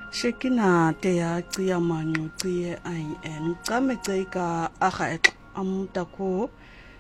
Shekina te ya cia manyo cie IN tsame tseka aga amutako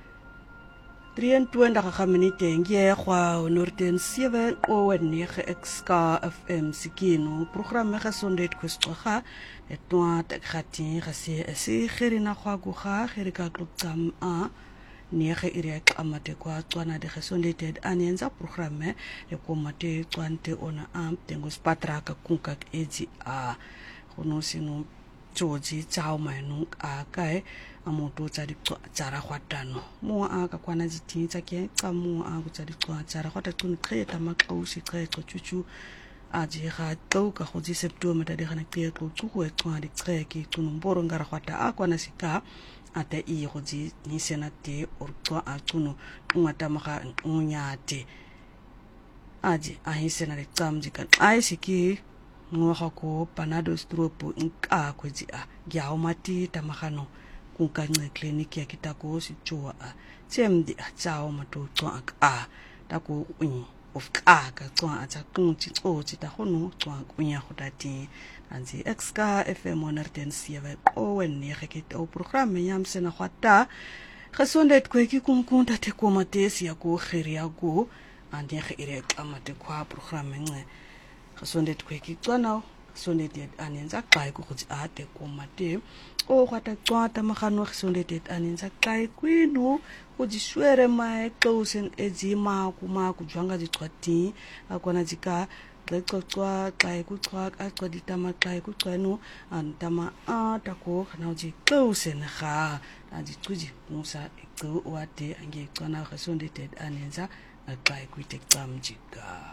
23 minute ngie kwa Noorden 7 o 9 XK FM sikino programme ga sondet kwestwa etwa tekhatin ga se gerina kwa go ga gerika kloptsam a nege irek amate kwa tswana de gesondeted anenza programme le komate tswante ona am tengo spatraka kunkak ezi a gono sino tsoji tsao mainung a kae amoto tsa di tsara kwatano mo a ka kwana ditini tsa ke tsa mo a go tsa di tsara kwata tsone kheta makausi khetso chuchu a di ga to ka go di september da di gana ke go tsugo e tswa di tseke tsunumboro ngara kwata a kwana sika ata I go di ni senate or tswa a tsuno ngata maga ngunyate aje a hisena le tsamji ka ai siki ngoga ko panado stropo nka kwetsi a gya mati tamagano kunkanxe clinic ya kitako sitsua a tsemdi a tsao mato tswa a tako of ka tswa a tsa kunti tsotsi ta gono tswa kunya go dati anzi XK FM 107 o wenne ge ke o programme yam sena gwata gesondheid kweki kunkunta te komatesi ya go gere ya go ande ge ire tlamate kwa programme nxe gesondheid kweki tswana gesondheid anenza xa go gotsi a te komate o gwata tswata magano gesondheid anenza xa kwino go di swere mai closing edzima kuma ku jwanga di tswati akona dika tswa xa ku tswa ka tswa ditama xa ku tswano antama a tako kana di closing ga a di tsuji musa tso wate ange tswana gesondheid anenza xa ku tektamjika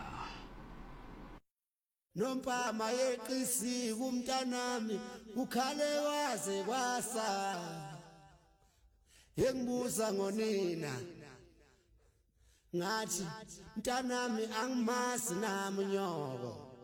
Nompa mayeqisi kumntanami ukhale waze kwasa Yengibuza ngonina ngathi mntanami angimazi nami nyoko